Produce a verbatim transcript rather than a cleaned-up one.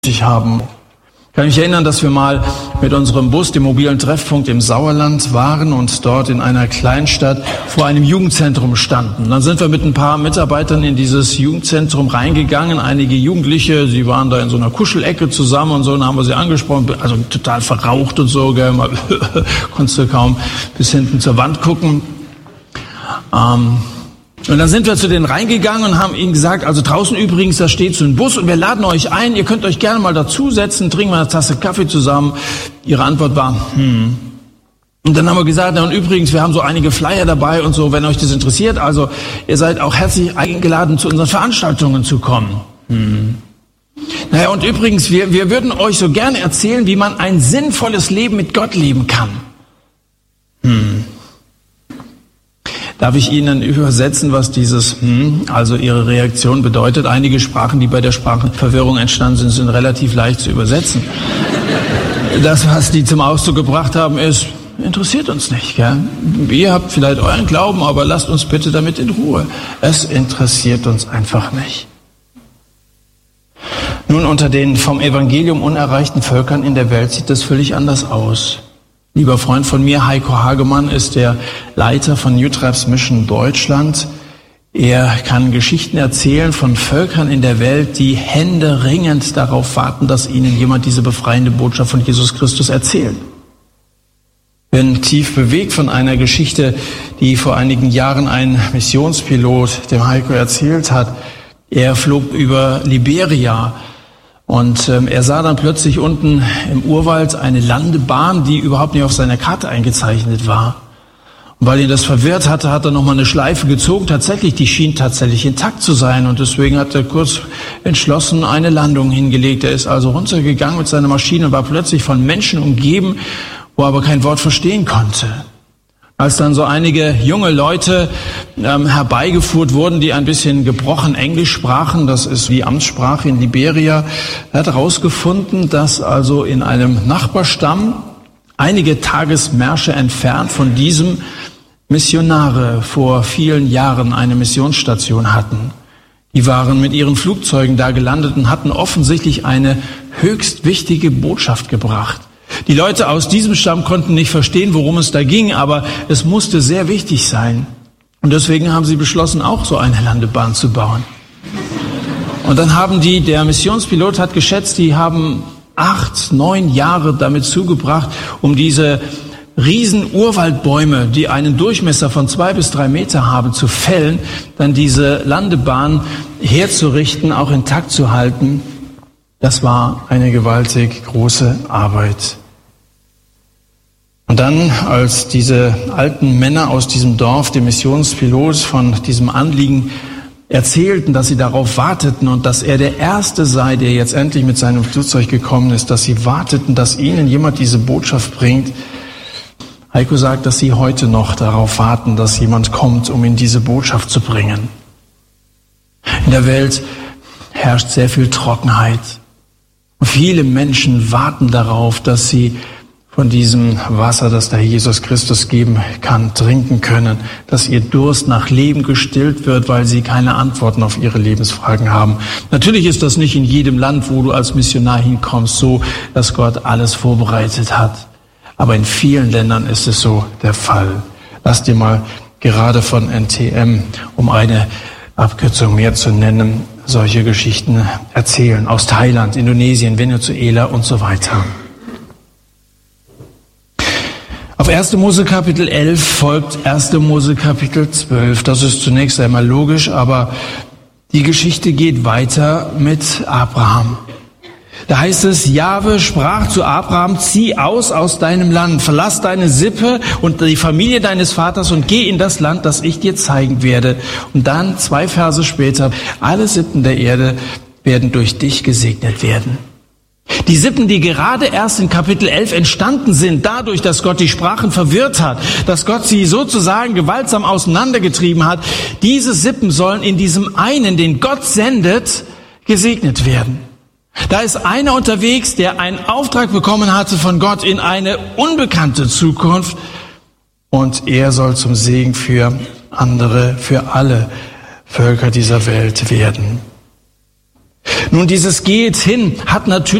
haben. Ich kann mich erinnern, dass wir mal mit unserem Bus, dem mobilen Treffpunkt im Sauerland waren und dort in einer Kleinstadt vor einem Jugendzentrum standen. Dann sind wir mit ein paar Mitarbeitern in dieses Jugendzentrum reingegangen. Einige Jugendliche, sie waren da in so einer Kuschelecke zusammen und so, und haben wir sie angesprochen, also total verraucht und so, gell, mal konntest du kaum bis hinten zur Wand gucken. Ähm, Und dann sind wir zu denen reingegangen und haben ihnen gesagt, also draußen übrigens, da steht so ein Bus und wir laden euch ein, ihr könnt euch gerne mal dazusetzen, trinken mal eine Tasse Kaffee zusammen. Ihre Antwort war, hm. Und dann haben wir gesagt, na und übrigens, wir haben so einige Flyer dabei und so, wenn euch das interessiert, also ihr seid auch herzlich eingeladen, zu unseren Veranstaltungen zu kommen. Hm. Naja, und übrigens, wir, wir würden euch so gerne erzählen, wie man ein sinnvolles Leben mit Gott leben kann. Hm. Darf ich Ihnen übersetzen, was dieses, hm, also Ihre Reaktion bedeutet? Einige Sprachen, die bei der Sprachenverwirrung entstanden sind, sind relativ leicht zu übersetzen. Das, was die zum Ausdruck gebracht haben, ist, interessiert uns nicht, gell? Ihr habt vielleicht euren Glauben, aber lasst uns bitte damit in Ruhe. Es interessiert uns einfach nicht. Nun, unter den vom Evangelium unerreichten Völkern in der Welt sieht das völlig anders aus. Lieber Freund von mir, Heiko Hagemann, ist der Leiter von New Tribes Mission Deutschland. Er kann Geschichten erzählen von Völkern in der Welt, die händeringend darauf warten, dass ihnen jemand diese befreiende Botschaft von Jesus Christus erzählt. Ich bin tief bewegt von einer Geschichte, die vor einigen Jahren ein Missionspilot dem Heiko erzählt hat. Er flog über Liberia. Und ähm, er sah dann plötzlich unten im Urwald eine Landebahn, die überhaupt nicht auf seiner Karte eingezeichnet war. Und weil ihn das verwirrt hatte, hat er nochmal eine Schleife gezogen. Tatsächlich, die schien tatsächlich intakt zu sein. Und deswegen hat er kurz entschlossen eine Landung hingelegt. Er ist also runtergegangen mit seiner Maschine und war plötzlich von Menschen umgeben, wo er aber kein Wort verstehen konnte. Als dann so einige junge Leute ähm, herbeigeführt wurden, die ein bisschen gebrochen Englisch sprachen, das ist die Amtssprache in Liberia, er hat herausgefunden, dass also in einem Nachbarstamm einige Tagesmärsche entfernt von diesem Missionare vor vielen Jahren eine Missionsstation hatten. Die waren mit ihren Flugzeugen da gelandet und hatten offensichtlich eine höchst wichtige Botschaft gebracht. Die Leute aus diesem Stamm konnten nicht verstehen, worum es da ging, aber es musste sehr wichtig sein. Und deswegen haben sie beschlossen, auch so eine Landebahn zu bauen. Und dann haben die, der Missionspilot hat geschätzt, die haben acht, neun Jahre damit zugebracht, um diese riesen Urwaldbäume, die einen Durchmesser von zwei bis drei Meter haben, zu fällen, dann diese Landebahn herzurichten, auch intakt zu halten. Das war eine gewaltig große Arbeit. Und dann, als diese alten Männer aus diesem Dorf, dem Missionspilot, von diesem Anliegen erzählten, dass sie darauf warteten und dass er der Erste sei, der jetzt endlich mit seinem Flugzeug gekommen ist, dass sie warteten, dass ihnen jemand diese Botschaft bringt. Heiko sagt, dass sie heute noch darauf warten, dass jemand kommt, um ihnen diese Botschaft zu bringen. In der Welt herrscht sehr viel Trockenheit. Viele Menschen warten darauf, dass sie von diesem Wasser, das der Jesus Christus geben kann, trinken können, dass ihr Durst nach Leben gestillt wird, weil sie keine Antworten auf ihre Lebensfragen haben. Natürlich ist das nicht in jedem Land, wo du als Missionar hinkommst, so, dass Gott alles vorbereitet hat. Aber in vielen Ländern ist es so der Fall. Lass dir mal gerade von N T M, um eine Abkürzung mehr zu nennen, solche Geschichten erzählen. Aus Thailand, Indonesien, Venezuela und so weiter. Auf erster Mose Kapitel elf folgt erster Mose Kapitel zwölf. Das ist zunächst einmal logisch, aber die Geschichte geht weiter mit Abraham. Da heißt es, Jahwe sprach zu Abraham, zieh aus aus deinem Land, verlass deine Sippe und die Familie deines Vaters und geh in das Land, das ich dir zeigen werde. Und dann, zwei Verse später, alle Sippen der Erde werden durch dich gesegnet werden. Die Sippen, die gerade erst in Kapitel elf entstanden sind, dadurch, dass Gott die Sprachen verwirrt hat, dass Gott sie sozusagen gewaltsam auseinandergetrieben hat, diese Sippen sollen in diesem einen, den Gott sendet, gesegnet werden. Da ist einer unterwegs, der einen Auftrag bekommen hatte von Gott in eine unbekannte Zukunft, und er soll zum Segen für andere, für alle Völker dieser Welt werden. Nun, dieses Geht hin hat natürlich